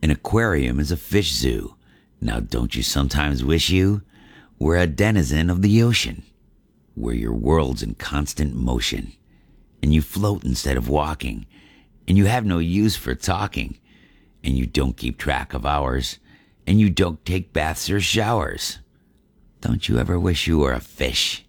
An aquarium is a fish zoo. Now don't you sometimes wish you were a denizen of the ocean, where your world's in constant motion, and you float instead of walking, and you have no use for talking, and you don't keep track of hours, and you don't take baths or showers? Don't you ever wish you were a fish?